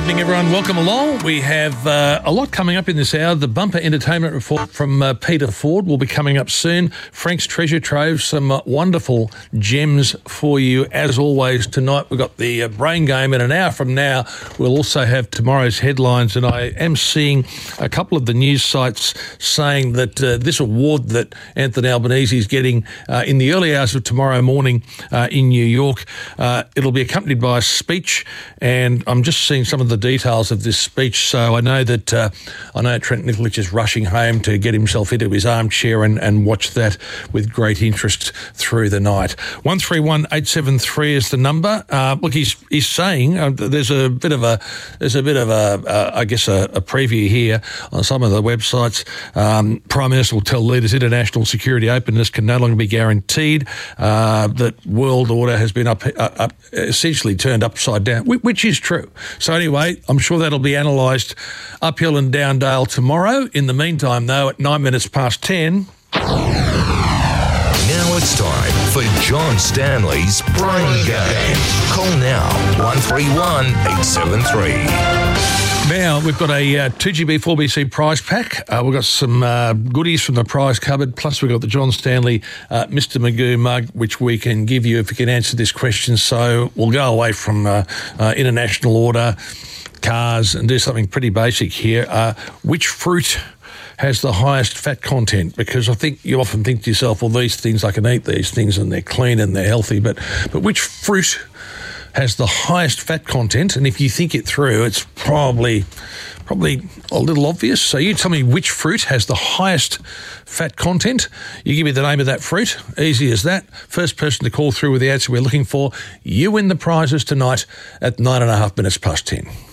evening, everyone. Welcome along. We have a lot coming up in this hour. The bumper entertainment report from Peter Ford will be coming up soon. Frank's Treasure Trove, some wonderful gems for you. As always, tonight we've got the Brain Game, and an hour from now we'll also have tomorrow's headlines. And I am seeing a couple of the news sites saying that this award that Anthony Albanese is getting in the early hours of tomorrow morning in New York, it'll be accompanied by a speech, and I'm just seeing some of the details of this speech. So I know that Trent Nikolic is rushing home to get himself into his armchair and watch that with great interest through the night. 131873 is the number. Look, he's saying there's a bit of a preview here on some of the websites. Prime Minister will tell leaders international security openness can no longer be guaranteed. That world order has been essentially turned upside down, which is true. So anyway, I'm sure that'll be analysed uphill and down dale tomorrow. In the meantime, though, at 9 minutes past 10... Now it's time for John Stanley's Brain Game. Call now, 131 873. Now, we've got a 2GB 4BC prize pack. We've got some goodies from the prize cupboard, plus we've got the John Stanley Mr. Magoo mug, which we can give you if you can answer this question. So we'll go away from international order, cars, and do something pretty basic here. Which fruit has the highest fat content? Because I think you often think to yourself, well, these things, I can eat these things and they're clean and they're healthy, but which fruit has the highest fat content? And if you think it through, it's probably a little obvious. So you tell me which fruit has the highest fat content. You give me the name of that fruit. Easy as that. First person to call through with the answer we're looking for, you win the prizes tonight at 9.5 minutes past 10.